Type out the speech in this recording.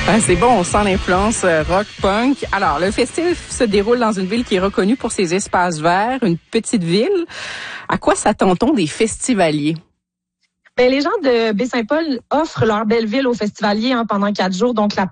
Ah, c'est bon, on sent l'influence rock, punk. Alors, le festif se déroule dans une ville qui est reconnue pour ses espaces verts, une petite ville. À quoi s'attend-on des festivaliers? Ben, les gens de Baie-Saint-Paul offrent leur belle ville aux festivaliers pendant 4 jours. Donc, la